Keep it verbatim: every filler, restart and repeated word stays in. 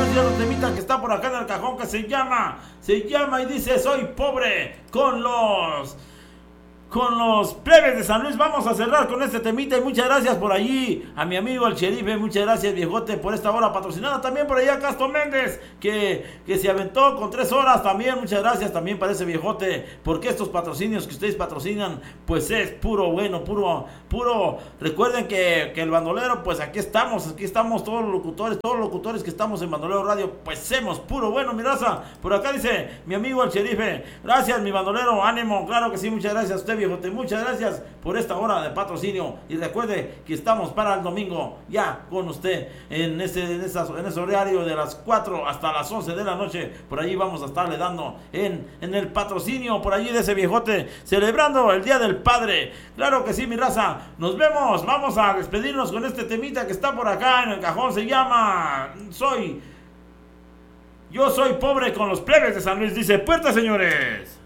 más y otro temita que está por acá en el cajón que se llama, se llama y dice: soy pobre con los... con los plebes de San Luis. Vamos a cerrar con este temita y muchas gracias por allí a mi amigo el Sherife, muchas gracias viejote por esta hora patrocinada, también por allá Castro Méndez que, que se aventó con tres horas también, muchas gracias también para ese viejote, porque estos patrocinios que ustedes patrocinan pues es puro bueno, puro, puro, recuerden que, que el bandolero pues aquí estamos, aquí estamos todos los locutores, todos los locutores que estamos en Bandolero Radio, pues somos puro bueno, mi raza. Por acá dice mi amigo el Sherife: gracias mi bandolero, ánimo, claro que sí, muchas gracias a usted viejote, muchas gracias por esta hora de patrocinio y recuerde que estamos para el domingo ya con usted en ese, en, esa, en ese horario de las cuatro hasta las once de la noche, por allí vamos a estarle dando en, en el patrocinio por allí de ese viejote, celebrando el Día del Padre, claro que sí mi raza, nos vemos, vamos a despedirnos con este temita que está por acá en el cajón, se llama Soy Yo soy pobre con los plebes de San Luis, dice: puerta señores.